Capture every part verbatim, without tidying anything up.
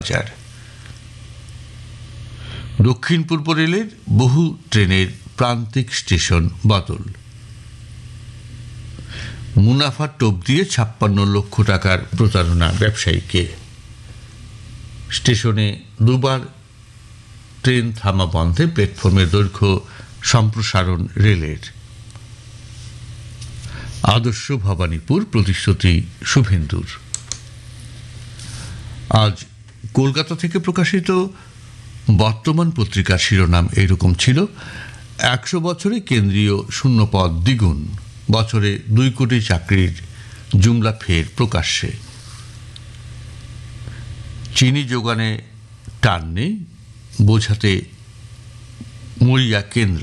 পাচার। দক্ষিণ পূর্ব রেলের বহু ট্রেনের প্রান্তিক স্টেশন বদল। মুনাফার টোপ দিয়ে ছাপ্পান্ন লক্ষ টাকার প্রতারণা ব্যবসায়ীকে। স্টেশনে দুবার ট্রেন থামা বন্ধে প্ল্যাটফর্মের দৈর্ঘ্য সম্প্রসারণ রেলের। আদর্শ ভবানীপুর প্রতিশ্রুতি শুভেন্দুর। আজ কলকাতা থেকে প্রকাশিত বর্তমান পত্রিকার শিরোনাম এইরকম ছিল, একশো বছরে কেন্দ্রীয় শূন্যপদ দ্বিগুণ, বছরে দুই কোটি চাকরির জুমলা ফের প্রকাশ্যে। চিনি যোগানে টান নেই, বোঝাতে মরিয়া কেন্দ্র।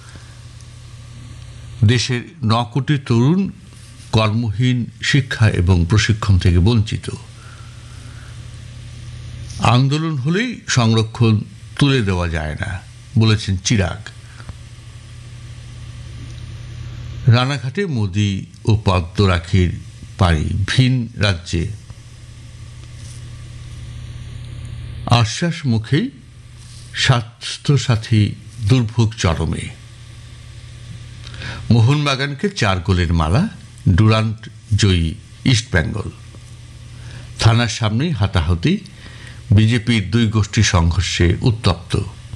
দেশের ন কোটি তরুণ কর্মহীন, শিক্ষা এবং প্রশিক্ষণ থেকে বঞ্চিত। আন্দোলন হলেই সংরক্ষণ তুলে দেওয়া যায় না, বলেছেন চিরাগ। রানাঘাটে মোদি ও পদ্ম রাখির পাড়ি, ভিন রাজ্যে। আশ্বাস মুখেই স্বাস্থ্যসাথী দুর্ভোগ চরমে। মোহনবাগানকে চার গোলের মালা, ডুরান্ট জয়ী ইস্টবেঙ্গল। থানার সামনেই হাতাহাতি, বিজেপির দুই গোষ্ঠী সংঘর্ষে উত্তপ্ত।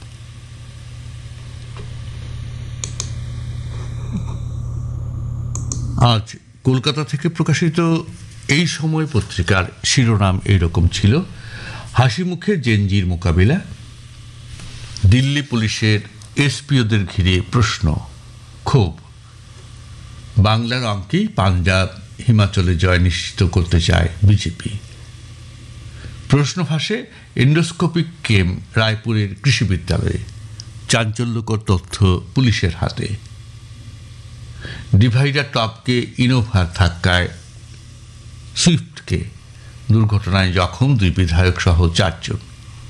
আজ কলকাতা থেকে প্রকাশিত এই সময় পত্রিকার শিরোনাম এইরকম ছিল, হাসি মুখে জেনজির মোকাবিলা, দিল্লি পুলিশের এসপিওদের ঘিরে প্রশ্ন, ক্ষোভ। বাংলার অঙ্কেই পাঞ্জাব হিমাচলে জয় নিশ্চিত করতে চায় বিজেপি। প্রশ্ন ভাসে এন্ডোস্কোপিক কেম রায়পুরের কৃষি বিদ্যালয়ে, চাঞ্চল্যকর তথ্য পুলিশের হাতে। ডিভাইডার টপকে ইনোভার ধাক্কায় সুইফটকে, দুর্ঘটনায় জখম দুই বিধায়ক সহ চারজন।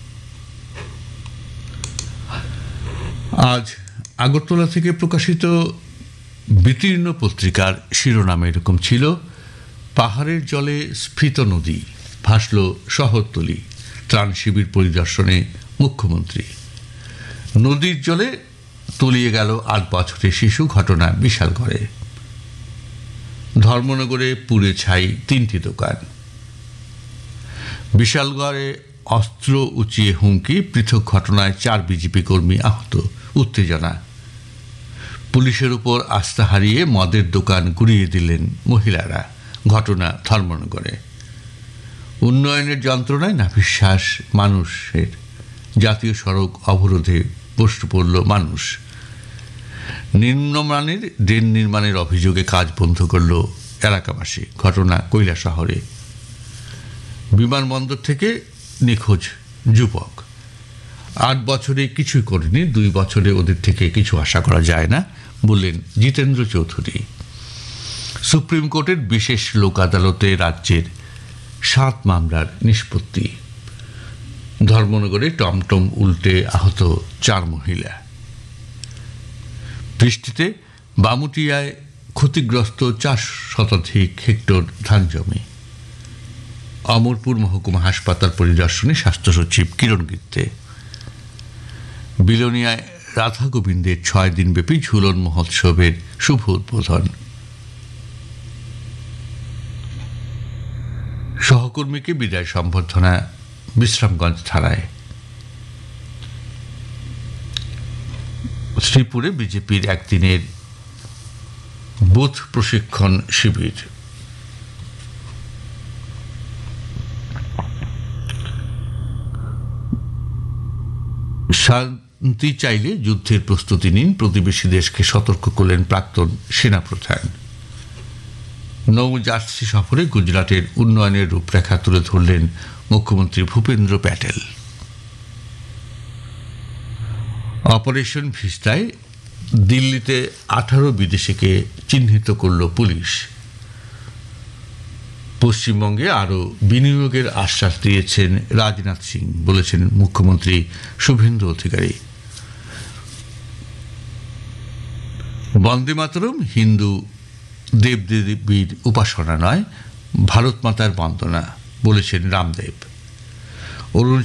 আজ আগরতলা থেকে প্রকাশিত বিতীর্ণ পত্রিকার শিরোনাম এরকম ছিল, পাহাড়ের জলে স্ফীত নদী, ভাসল শহরতলি, ত্রাণ শিবির পরিদর্শনে মুখ্যমন্ত্রী। নদীর জলে তলিয়ে গেল আট বছরের শিশু, ঘটনা বিশালগড়ে। ধর্মনগরে পুড়ে ছাই তিনটি দোকান। বিশালগড়ে অস্ত্র উঁচিয়ে হুমকি, পৃথক ঘটনায় চার বিজেপি কর্মী আহত, উত্তেজনা। পুলিশের উপর আস্থা হারিয়ে মদের দোকান গুড়িয়ে দিলেন মহিলারা, ঘটনা ধর্মনগরে। উন্নয়নের যন্ত্রণায় নাভিশ্বাস মানুষের, জাতীয় সড়ক অবরোধে বসে পড়ল মানুষ। নিম্নমানের ড্রেন নির্মাণের অভিযোগে কাজ বন্ধ করল এলাকাবাসী, ঘটনা কৈলাসহরে। বিমানবন্দর থেকে নিখোঁজ যুবক, আট বছরে কিছুই করেনি, দুই বছরে ওদের থেকে কিছু আশা করা যায় না, বললেন জিতেন্দ্র চৌধুরী। সুপ্রিম কোর্টের বিশেষ লোক আদালতে রাজ্যের সাত মামলার নিষ্পত্তি। ধর্মনগরে টমটম উল্টে আহত চার মহিলা। বৃষ্টিতে বামুটিয়ায় ক্ষতিগ্রস্ত চার শতাধিক হেক্টর ধান জমি। অমরপুর মহকুমা হাসপাতাল পরিদর্শনে স্বাস্থ্য সচিব কিরণ গিত্তে। বিলোনিয়ায় রাধা গোবিন্দের ছয় দিনব্যাপী ঝুলন মহোৎসবের শুভ উদ্বোধন। সহকর্মীকে বিদায় সম্বর্ধনা বিশ্রামগঞ্জ থানায়। শ্রীপুরে বিজেপির একদিনের বুথ প্রশিক্ষণ শিবির। শান্তি চাইলে যুদ্ধের প্রস্তুতি নিন, প্রতিবেশী দেশকে সতর্ক করলেন প্রাক্তন সেনাপ্রধান। নৌ জার্সি সফরে গুজরাটের উন্নয়নের রূপরেখা তুলে ধরলেন মুখ্যমন্ত্রী ভূপেন্দ্র প্যাটেল। অপারেশন ভিস্তায় দিল্লিতে আঠারো বিদেশিকে চিহ্নিত করল পুলিশ। পশ্চিমবঙ্গে আরও বিনিয়োগের আশ্বাস দিয়েছেন রাজনাথ সিং, বলেছেন মুখ্যমন্ত্রী শুভেন্দু অধিকারী। বন্দে মাতরম হিন্দু দেবদেবীর উপাসনা নয়, ভারত মাতার বন্দনা, বলেছেন রামদেব। অরুণ